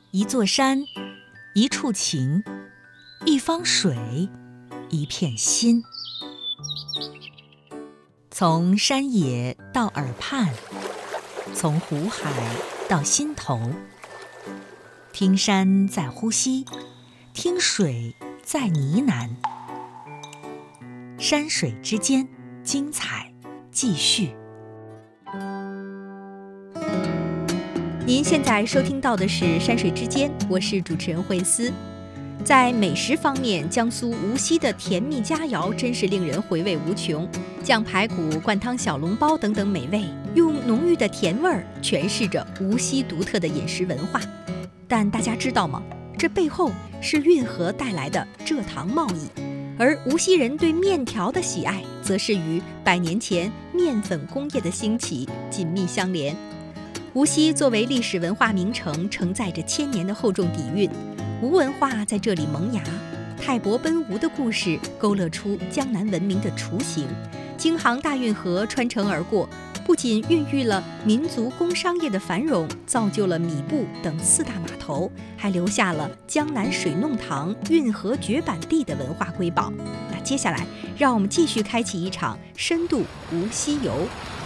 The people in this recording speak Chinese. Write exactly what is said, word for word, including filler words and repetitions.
一座山，一处情，一方水，一片心。从山野到耳畔，从湖海到心头，听山在呼吸，听水在呢喃。山水之间，精彩继续。 您现在收听到的是《山水之间》，我是主持人慧思。在美食方面，江苏无锡的甜蜜佳肴真是令人回味无穷，酱排骨、灌汤小笼包等等美味，用浓郁的甜味儿诠释着无锡独特的饮食文化。但大家知道吗？这背后是运河带来的蔗糖贸易，而无锡人对面条的喜爱，则是与百年前面粉工业的兴起紧密相连。无锡作为历史文化名城，承载着千年的厚重底蕴，吴文化在这里萌芽。泰伯奔吴的故事勾勒出江南文明的雏形，京杭大运河穿城而过，不仅孕育了民族工商业的繁荣，造就了米布等四大码头，还留下了江南水弄堂、运河绝版地的文化瑰宝。那接下来，让我们继续开启一场深度无锡游。